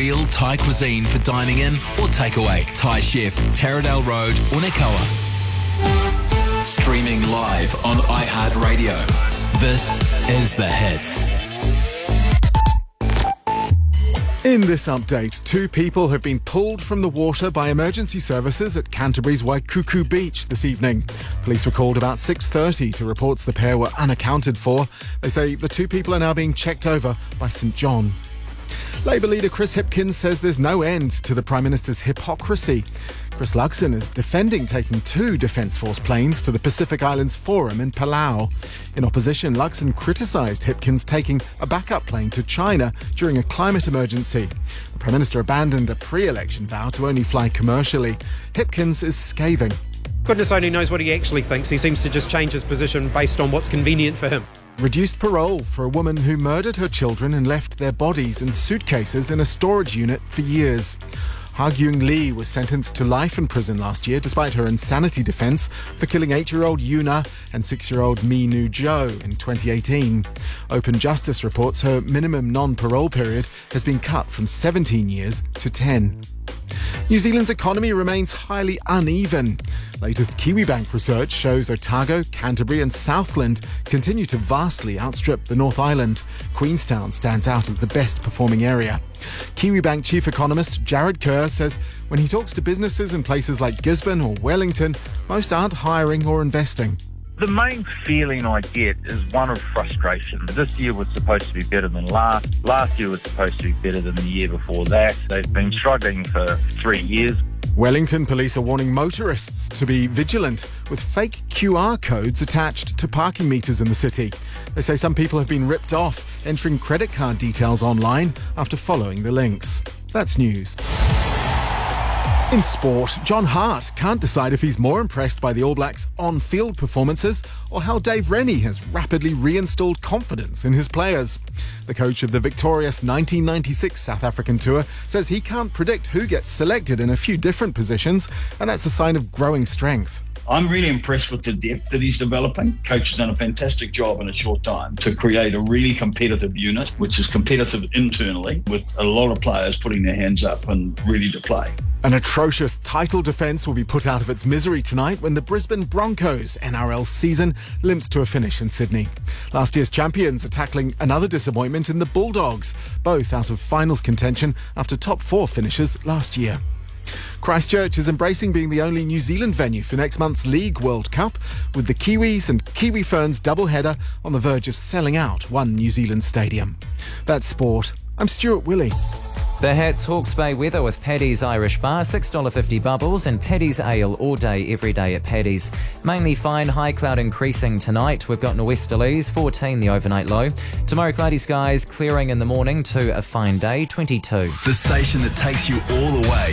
real Thai cuisine for dining in or takeaway. Thai Chef, Taradale Road, Unekoa. Streaming live on iHeartRadio. This is The Hits. In this update, 2 people have been pulled from the water by emergency services at Canterbury's Waikuku Beach this evening. Police were called about 6:30 to reports the pair were unaccounted for. They say the 2 people are now being checked over by St John. Labour leader Chris Hipkins says there's no end to the Prime Minister's hypocrisy. Chris Luxon is defending taking 2 Defence Force planes to the Pacific Islands Forum in Palau. In opposition, Luxon criticised Hipkins taking a backup plane to China during a climate emergency. The Prime Minister abandoned a pre-election vow to only fly commercially. Hipkins is scathing. Goodness only knows what he actually thinks. He seems to just change his position based on what's convenient for him. Reduced parole for a woman who murdered her children and left their bodies in suitcases in a storage unit for years. Ha Gyung Lee was sentenced to life in prison last year despite her insanity defence for killing 8-year-old Yuna and 6-year-old Mi Nu Jo in 2018. Open Justice reports her minimum non-parole period has been cut from 17 years to 10. New Zealand's economy remains highly uneven. Latest Kiwibank research shows Otago, Canterbury and Southland continue to vastly outstrip the North Island. Queenstown stands out as the best performing area. Kiwibank chief economist Jared Kerr says when he talks to businesses in places like Gisborne or Wellington, most aren't hiring or investing. The main feeling I get is one of frustration. This year was supposed to be better than last. Last year was supposed to be better than the year before that. They've been struggling for 3 years. Wellington police are warning motorists to be vigilant with fake QR codes attached to parking meters in the city. They say some people have been ripped off entering credit card details online after following the links. That's news. In sport, John Hart can't decide if he's more impressed by the All Blacks' on-field performances or how Dave Rennie has rapidly reinstalled confidence in his players. The coach of the victorious 1996 South African tour says he can't predict who gets selected in a few different positions, and that's a sign of growing strength. I'm really impressed with the depth that he's developing. Coach has done a fantastic job in a short time to create a really competitive unit, which is competitive internally, with a lot of players putting their hands up and ready to play. An atrocious title defence will be put out of its misery tonight when the Brisbane Broncos' NRL season limps to a finish in Sydney. Last year's champions are tackling another disappointment in the Bulldogs, both out of finals contention after top 4 finishes last year. Christchurch is embracing being the only New Zealand venue for next month's League World Cup, with the Kiwis and Kiwi Ferns doubleheader on the verge of selling out one New Zealand stadium. That's sport. I'm Stuart Willey. The Hits Hawke's Bay weather with Paddy's Irish Bar, $6.50 bubbles, and Paddy's Ale all day, every day at Paddy's. Mainly fine, high cloud increasing tonight. We've got norwesterlies, 14 the overnight low. Tomorrow cloudy skies, clearing in the morning to a fine day, 22. The station that takes you all the way